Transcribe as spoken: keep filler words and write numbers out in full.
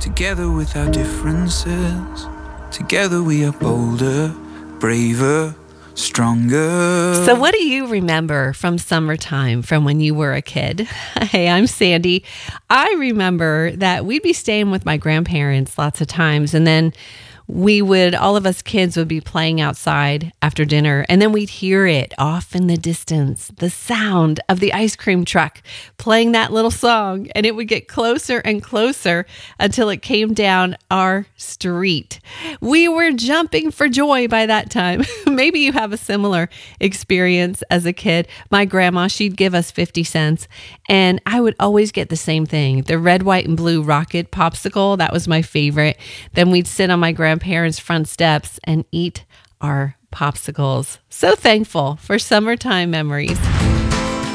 Together with our differences, together we are bolder, braver, stronger. So what do you remember from summertime from when you were a kid? Hey, I'm Sandy. I remember that we'd be staying with my grandparents lots of times, and then we would, all of us kids would be playing outside after dinner, and then we'd hear it off in the distance, the sound of the ice cream truck playing that little song, and it would get closer and closer until it came down our street. We were jumping for joy by that time. Maybe you have a similar experience as a kid. My grandma, she'd give us fifty cents, and I would always get the same thing, the red, white, and blue rocket popsicle. That was my favorite. Then we'd sit on my grandparents' front steps and eat our popsicles. So thankful for summertime memories.